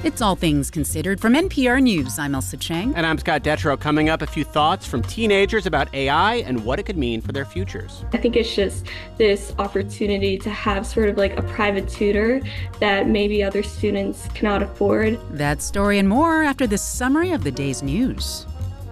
It's All Things Considered from NPR News. I'm Elsa Chang. And I'm Scott Detrow. Coming up, a few thoughts from teenagers about AI and what it could mean for their futures. I think it's just this opportunity to have sort of like a private tutor that maybe other students cannot afford. That story and more after this summary of the day's news.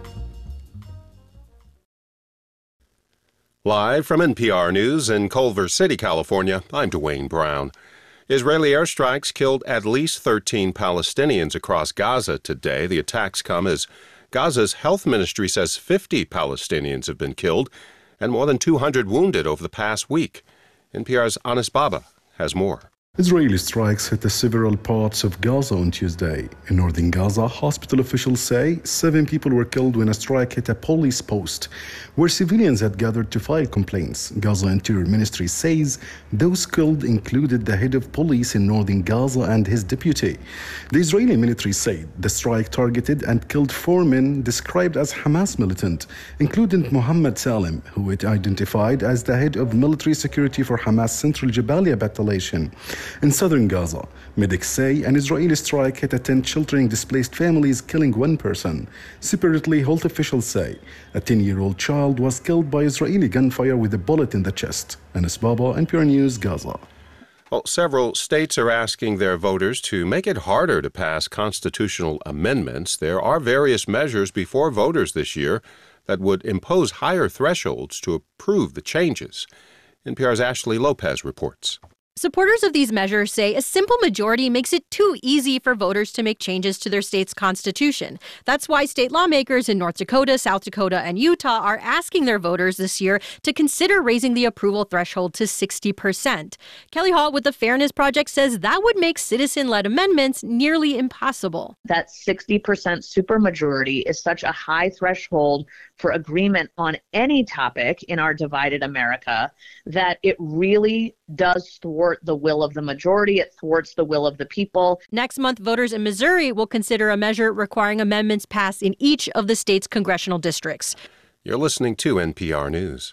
Live from NPR News in Culver City, California, I'm Dwayne Brown. Israeli airstrikes killed at least 13 Palestinians across Gaza today. The attacks come as Gaza's health ministry says 50 Palestinians have been killed and more than 200 wounded over the past week. NPR's Anis Baba has more. Israeli strikes hit several parts of Gaza on Tuesday. In northern Gaza, hospital officials say 7 people were killed when a strike hit a police post where civilians had gathered to file complaints. Gaza Interior Ministry says those killed included the head of police in northern Gaza and his deputy. The Israeli military said the strike targeted and killed 4 men described as Hamas militant, including Mohammed Salem, who it identified as the head of military security for Hamas Central Jabalia battalion. In southern Gaza, medics say an Israeli strike hit a tent sheltering displaced families, killing 1 person. Separately, health officials say a 10-year-old child was killed by Israeli gunfire with a bullet in the chest. Anis Baba, NPR News, Gaza. Well, several states are asking their voters to make it harder to pass constitutional amendments. There are various measures before voters this year that would impose higher thresholds to approve the changes. NPR's Ashley Lopez reports. Supporters of these measures say a simple majority makes it too easy for voters to make changes to their state's constitution. That's why state lawmakers in North Dakota, South Dakota, and Utah are asking their voters this year to consider raising the approval threshold to 60%. Kelly Hall with the Fairness Project says that would make citizen-led amendments nearly impossible. That 60% supermajority is such a high threshold for agreement on any topic in our divided America that it really does thwart the will of the majority. It thwarts the will of the people. Next month, voters in Missouri will consider a measure requiring amendments passed in each of the state's congressional districts. You're listening to NPR News.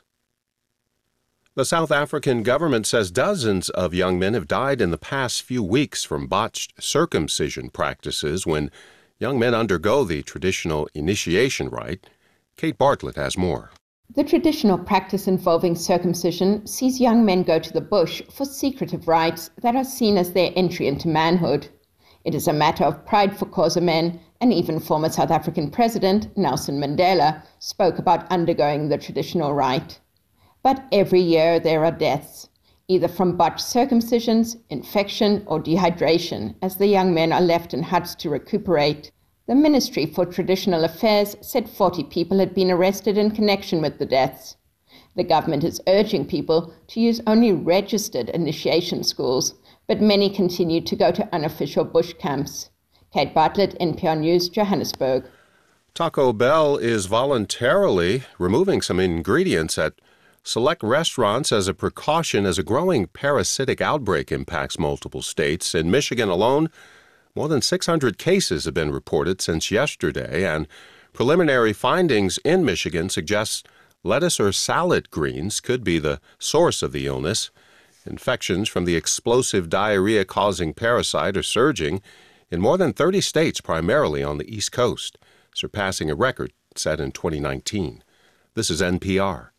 The South African government says dozens of young men have died in the past few weeks from botched circumcision practices when young men undergo the traditional initiation rite. Kate Bartlett has more. The traditional practice involving circumcision sees young men go to the bush for secretive rites that are seen as their entry into manhood. It is a matter of pride for Xhosa men, and even former South African President Nelson Mandela spoke about undergoing the traditional rite. But every year there are deaths, either from botched circumcisions, infection, or dehydration, as the young men are left in huts to recuperate. The Ministry for Traditional Affairs said 40 people had been arrested in connection with the deaths. The government is urging people to use only registered initiation schools, but many continue to go to unofficial bush camps. Kate Bartlett, NPR News, Johannesburg. Taco Bell is voluntarily removing some ingredients at select restaurants as a precaution as a growing parasitic outbreak impacts multiple states. In Michigan alone, more than 600 cases have been reported since yesterday, and preliminary findings in Michigan suggest lettuce or salad greens could be the source of the illness. Infections from the explosive diarrhea-causing parasite are surging in more than 30 states, primarily on the East Coast, surpassing a record set in 2019. This is NPR.